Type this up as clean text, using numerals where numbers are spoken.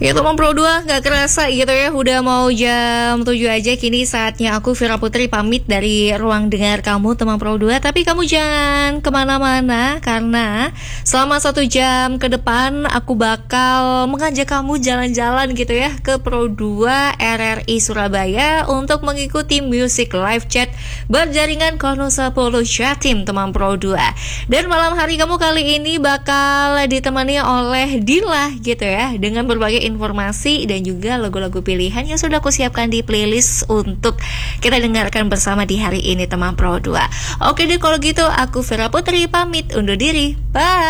Ya teman Pro 2, gak kerasa gitu ya, udah mau jam 7 aja. Kini saatnya aku Vira Putri pamit dari ruang dengar kamu teman Pro 2. Tapi kamu jangan kemana-mana, karena selama 1 jam ke depan aku bakal mengajak kamu jalan-jalan gitu ya ke Pro 2 RRI Surabaya untuk mengikuti Music Live Chat berjaringan Konusa Polo Jatim teman Pro 2. Dan malam hari kamu kali ini bakal ditemani oleh Dila gitu ya, dengan berbagai informasi dan juga lagu-lagu pilihan yang sudah aku siapkan di playlist untuk kita dengarkan bersama di hari ini teman Pro 2. Oke deh kalau gitu, aku Vira Putri pamit undur diri. Bye.